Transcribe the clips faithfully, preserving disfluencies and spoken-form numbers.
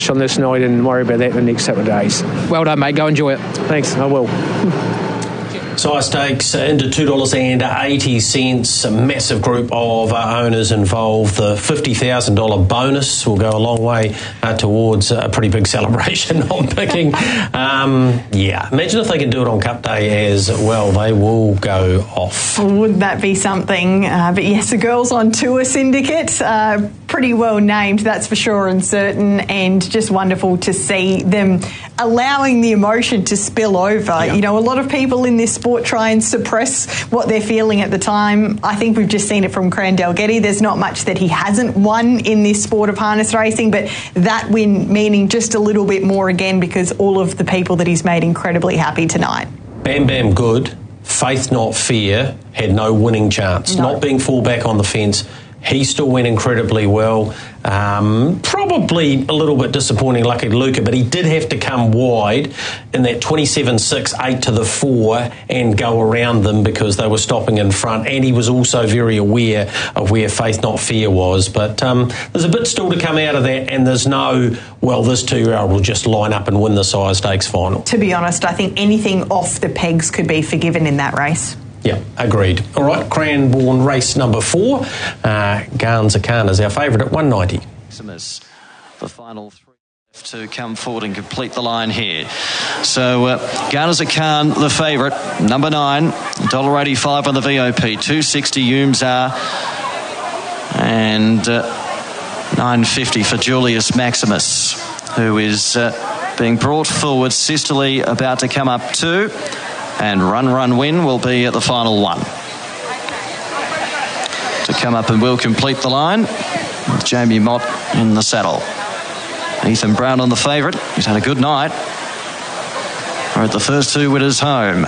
on this night and worry about that the next couple of days. Well done, mate. Go enjoy it. Thanks, I will. Sire Stakes into two dollars eighty. A massive group of uh, owners involved. The fifty thousand dollars bonus will go a long way uh, towards a pretty big celebration on picking. Um, yeah, imagine if they can do it on Cup Day as well. They will go off. Would that be something? Uh, but yes, the Girls on Tour Syndicate, uh, pretty well named, that's for sure and certain, and just wonderful to see them allowing the emotion to spill over. Yeah. You know, a lot of people in this sport try and suppress what they're feeling at the time. I think we've just seen it from Crandelgetty. There's not much that he hasn't won in this sport of harness racing, but that win meaning just a little bit more again because all of the people that he's made incredibly happy tonight. Bam Bam Good, Faith Not Fear, had no winning chance. No. Not being fullback on the fence. He still went incredibly well. Um, probably a little bit disappointing, Lucky Luca, but he did have to come wide in that twenty-seven six, eight to the four and go around them because they were stopping in front. And he was also very aware of where Faith Not Fear was. But um, there's a bit still to come out of that, and there's no, well, this two-year-old will just line up and win the Sire Stakes final. To be honest, I think anything off the pegs could be forgiven in that race. Yeah, agreed. All right, Cranbourne race number four. Uh, Garnza Khan is our favourite at one ninety. The final three to come forward and complete the line here. So uh, Garnza Khan, the favourite, number nine, one dollar eighty-five on the V O P, two sixty Umzar, and uh, nine fifty for Julius Maximus, who is uh, being brought forward. Sisterly about to come up too. And Run Run Win will be at the final one. To come up and will complete the line with Jamie Mott in the saddle. Ethan Brown on the favourite. He's had a good night. We're at the first two winners home.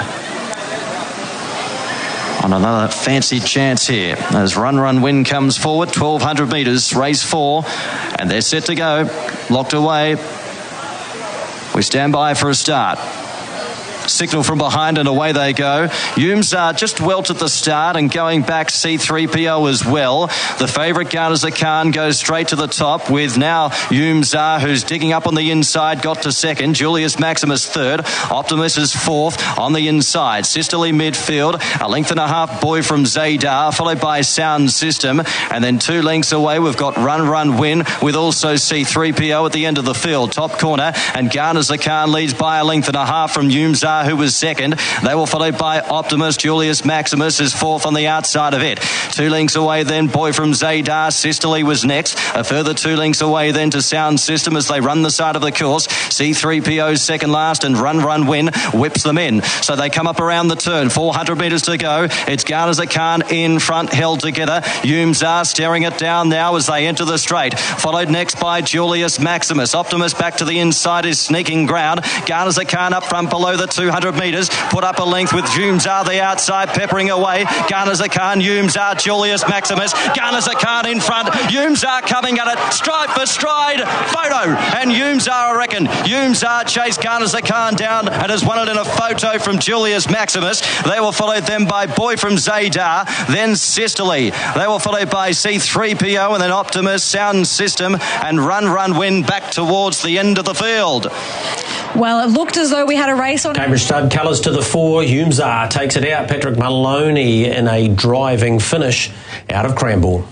On another fancy chance here as Run Run Win comes forward. twelve hundred metres, race four. And they're set to go. Locked away. We stand by for a start. Signal from behind and away they go. Umzar just welt at the start and going back C three P O as well. The favourite Garnza Khan goes straight to the top with now Umzar, who's digging up on the inside, got to second. Julius Maximus third. Optimus is fourth on the inside. Sisterly midfield. A length and a half Boy from Zaydar, followed by Sound System. And then two lengths away we've got Run Run Win with also C three P O at the end of the field. Top corner, and Garnza Khan leads by a length and a half from Umzar, who was second. They were followed by Optimus. Julius Maximus is fourth on the outside of it. Two lengths away then, Boy from Zaydar. Sisterly was next. A further two lengths away then to Sound System as they run the side of the course. C three P O second last, and Run Run Win whips them in. So they come up around the turn. four hundred metres to go. It's Garnza Khan in front, held together. Umzar staring it down now as they enter the straight. Followed next by Julius Maximus. Optimus back to the inside is sneaking ground. Garnza Khan up front below the two hundred metres, put up a length with Umzar the outside, peppering away. Garnza Khan, Umzar, Julius Maximus. Garnza Khan in front. Umzar coming at it, stride for stride. Photo, and Umzar, I reckon. Umzar chased Garnza Khan down and has won it in a photo from Julius Maximus. They were followed then by Boy from Zaydar, then Sisterly. They were followed by C three P O and then Optimus, Sound System, and Run Run Win back towards the end of the field. Well, it looked as though we had a race on. Cambridge Stud colours to the four. Umzar takes it out. Patrick Maloney in a driving finish out of Cranbourne.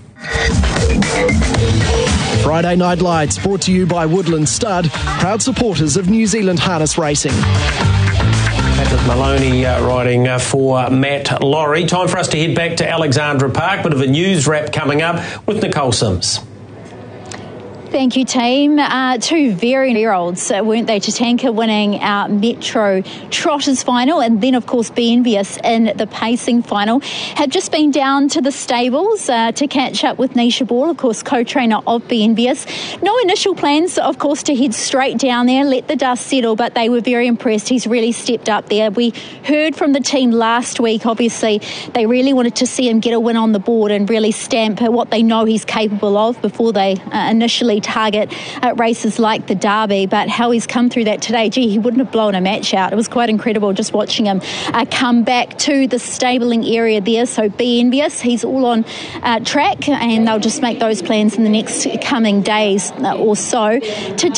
Friday Night Lights brought to you by Woodland Stud, proud supporters of New Zealand harness racing. Patrick Maloney uh, riding uh, for Matt Laurie. Time for us to head back to Alexandra Park. Bit of a news wrap coming up with Nicole Sims. Thank you, team. Uh, two very year-olds, uh, weren't they? Tatanka winning our Metro Trotters final, and then, of course, Be Envious in the pacing final. Have just been down to the stables uh, to catch up with Nisha Ball, of course, co-trainer of Be Envious. No initial plans, of course, to head straight down there, let the dust settle, but they were very impressed. He's really stepped up there. We heard from the team last week, obviously, they really wanted to see him get a win on the board and really stamp what they know he's capable of before they uh, initially target at races like the Derby, but how he's come through that today, gee, he wouldn't have blown a match out. It was quite incredible just watching him uh, come back to the stabling area there. So Be Envious, he's all on uh, track, and they'll just make those plans in the next coming days uh, or so. To